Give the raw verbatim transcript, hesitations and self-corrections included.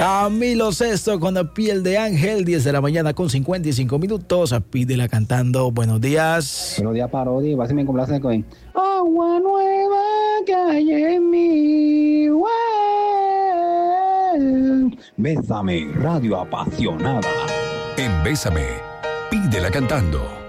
Camilo Sesto con La piel de ángel, diez de la mañana con cincuenta y cinco minutos. Pídela cantando. Buenos días. Buenos días, Parodi. Va a ser mi complacencia con agua nueva que hay en mi well. Bésame, radio apasionada. En Bésame, pídela cantando.